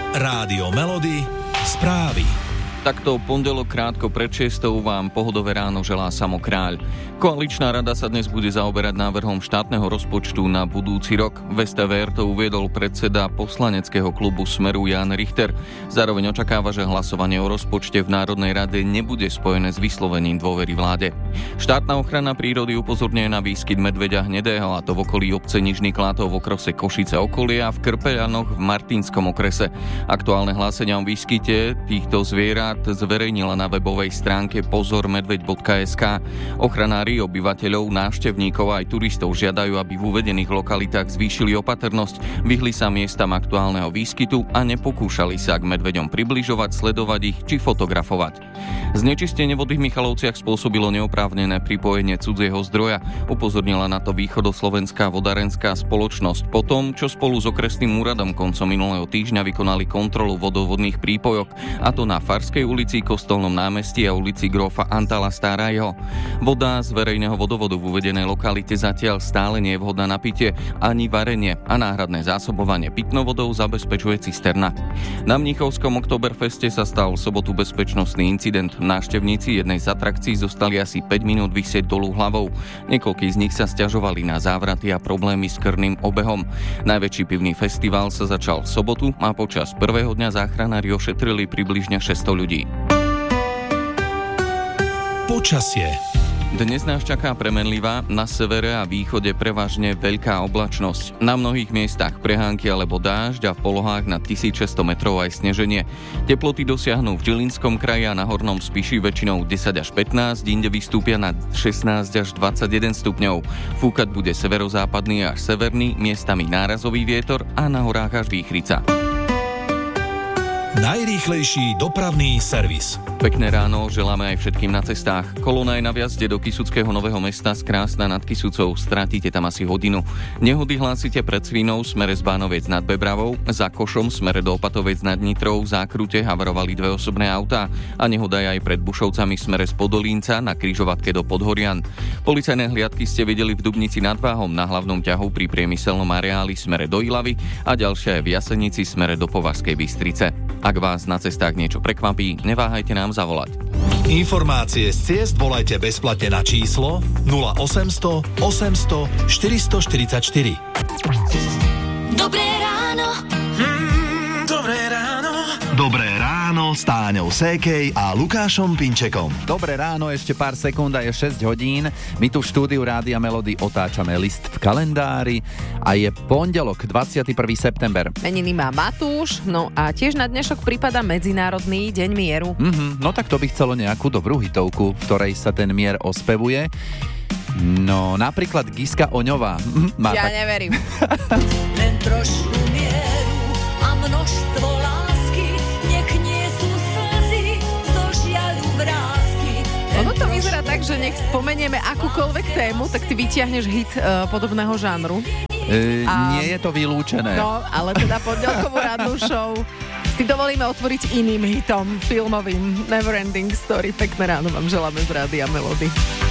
Rádio Melody, správy. Takto pondelok krátko pred 6 vám pohodové ráno želá Samo Kráľ. Koaličná rada sa dnes bude zaoberať návrhom štátneho rozpočtu na budúci rok. V STVR to uviedol predseda poslaneckého klubu Smeru Jan Richter. Zároveň očakáva, že hlasovanie o rozpočte v Národnej rade nebude spojené s vyslovením dôvery vláde. Štátna ochrana prírody upozorňuje na výskyt medveďa hnedého, a to v okolí obce Nižný Klátov v okrese Košice okolie a v Krpeľanoch v Martinskom okrese. Aktuálne hlásenia o výskyte týchto zvierat zverejnila na webovej stránke pozormedveď.sk. Ochranári obyvateľov, návštevníkov aj turistov žiadajú, aby v uvedených lokalitách zvýšili opatrnosť, vyhli sa miestam aktuálneho výskytu a nepokúšali sa k medveďom približovať, sledovať ich či fotografovať. Znečistenie vody v Michalovciach spôsobilo neoprávnené pripojenie cudzieho zdroja. Upozornila na to Východoslovenská vodárenská spoločnosť po tom, čo spolu s okresným úradom koncom minulého týždňa vykonali kontrolu vodovodných prípojok, a to na Farskej ulici, Kostolnom námestí a ulici Grófa Antala Starého. Voda z verejného vodovodu v uvedenej lokalite zatiaľ stále nie je vhodná na pitie ani varenie a náhradné zásobovanie pitnou vodou zabezpečuje cisterna. Na Mníchovskom Oktoberfeste sa stal v sobotu bezpečnostný incident. Návštevníci jednej z atrakcií zostali asi 5 minút visieť dolu hlavou. Niekoľkí z nich sa sťažovali na závraty a problémy s krvným obehom. Najväčší pivný festival sa začal v sobotu a počas prvého dňa záchranári ošetrili približne 600 ľudí. Počasie. Dnes nás čaká premenlivá, na severe a východe prevažne veľká oblačnosť. Na mnohých miestach prehánky alebo dážď a v polohách nad 1600 metrov aj sneženie. Teploty dosiahnu v Žilinskom kraji a na Hornom Spiši väčšinou 10 až 15, inde vystúpia na 16 až 21 stupňov. Fúkať bude severozápadný až severný, miestami nárazový vietor a na horách až výchrica. Najrýchlejší dopravný servis. Pekné ráno želáme aj všetkým na cestách. Kolóna je na vjazde do Kysuckého Nového Mesta z Krásna nad Kysucou. Stratíte tam asi hodinu. Nehody hlásite pred Svinou smere z Bánoviec nad Bebravou, za Košom smere do Opatovec nad Nitrou v zákrute havarovali 2 osobné autá a nehoda je aj pred Bušovcami smere z Podolínca na križovatke do Podhorian. Policajné hliadky ste videli v Dubnici nad Váhom na hlavnom ťahu pri priemyselnom areáli smere do Ilavy a ďalšia je v Jasenici smere do Považskej Bystrice. Ak vás na cestách niečo prekvapí, neváhajte nám zavolať. Informácie z ciest volajte bezplatne na číslo 0800 800 444. Dobré ráno. Dobré ráno. Dobré ráno s Táňou Sékej a Lukášom Pinčekom. Dobré ráno, ešte pár sekúnd a je 6 hodín. My tu v štúdiu Rádia Melody otáčame list v kalendári a je pondelok, 21. september. Meniny má Matúš, no a tiež na dnešok prípada Medzinárodný deň mieru. No tak to by chcelo nejakú dobrú hitovku, v ktorej sa ten mier ospevuje. No, napríklad Giska Oňová. Neverím. Len trošku mieru a množstvo lásky, nech nie sú slzy zo žiaľu vrásky. Ono to vyzerá tak, že nech spomenieme akúkoľvek tému, tak ty vyťahneš hit podobného žánru. Nie je to vylúčené. No, ale teda pondelkovú rannú show si dovolíme otvoriť iným hitom filmovým Neverending Story. Pekné ráno vám želáme z Rádia Melody.